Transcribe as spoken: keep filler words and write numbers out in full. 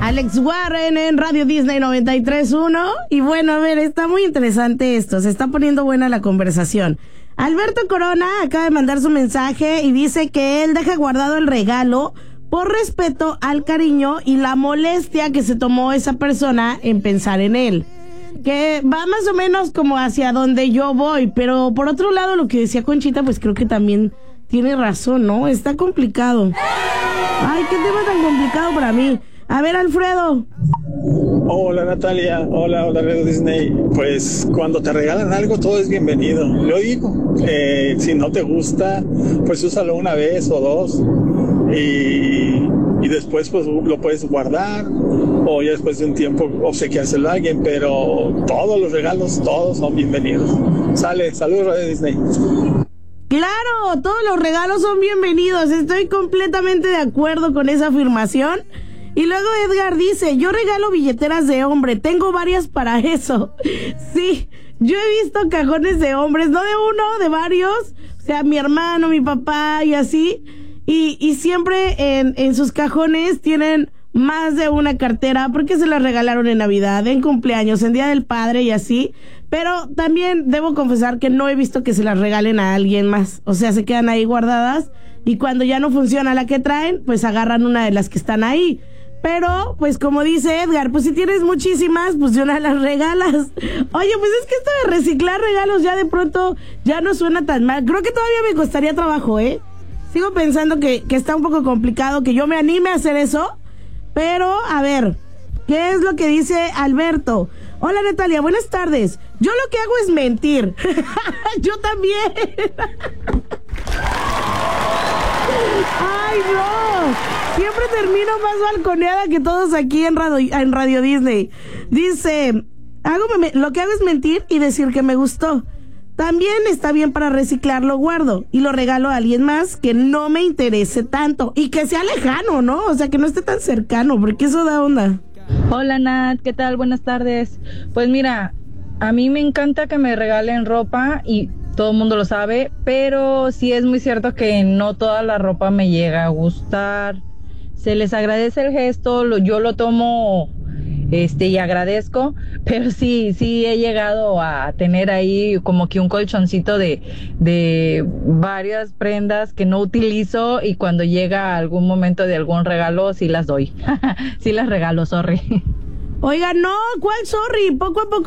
Alex Warren en Radio Disney noventa y tres punto uno. Y bueno, a ver, está muy interesante esto. Se está poniendo buena la conversación. Alberto Corona acaba de mandar su mensaje y dice que él deja guardado el regalo por respeto al cariño y la molestia que se tomó esa persona en pensar en él. Que va más o menos como hacia donde yo voy, pero por otro lado lo que decía Conchita, pues creo que también tiene razón, ¿no? Está complicado. Ay, qué tema tan complicado para mí. A ver, Alfredo. Hola, Natalia. Hola, hola, Radio Disney. Pues cuando te regalan algo, todo es bienvenido. Yo digo, eh, si no te gusta, pues úsalo una vez o dos. Y, y después pues lo puedes guardar o ya después de un tiempo obsequiárselo a alguien, pero todos los regalos, todos son bienvenidos. Sale, saludos, Radio Disney. Claro, todos los regalos son bienvenidos. Estoy completamente de acuerdo con esa afirmación. Y luego Edgar dice, yo regalo billeteras de hombre, tengo varias para eso. Sí, yo he visto cajones de hombres, no de uno, de varios. O sea, mi hermano, mi papá y así. Y, y siempre en, en sus cajones tienen más de una cartera porque se las regalaron en Navidad, en cumpleaños, en Día del Padre y así. Pero también debo confesar que no he visto que se las regalen a alguien más. O sea, se quedan ahí guardadas y cuando ya no funciona la que traen, pues agarran una de las que están ahí. Pero, pues como dice Edgar, pues si tienes muchísimas, pues de una las regalas. Oye, pues es que esto de reciclar regalos ya de pronto ya no suena tan mal. Creo que todavía me costaría trabajo, ¿eh? Sigo pensando que, que está un poco complicado que yo me anime a hacer eso. Pero, a ver, ¿qué es lo que dice Alberto? Hola, Natalia, buenas tardes. Yo lo que hago es mentir. Yo también. Ay, no. Siempre termino más balconeada que todos aquí en Radio, en Radio Disney. Dice, hago, lo que hago es mentir y decir que me gustó. También está bien para reciclar, lo guardo y lo regalo a alguien más que no me interese tanto y que sea lejano, ¿no? O sea, que no esté tan cercano, porque eso da onda. Hola, Nat, ¿qué tal? Buenas tardes. Pues mira, a mí me encanta que me regalen ropa y todo el mundo lo sabe, pero sí es muy cierto que no toda la ropa me llega a gustar. Se les agradece el gesto, lo, yo lo tomo este y agradezco, pero sí, sí he llegado a tener ahí como que un colchoncito de, de varias prendas que no utilizo y cuando llega algún momento de algún regalo sí las doy. Sí las regalo, sorry. Oiga, no, ¿cuál sorry? Poco a poco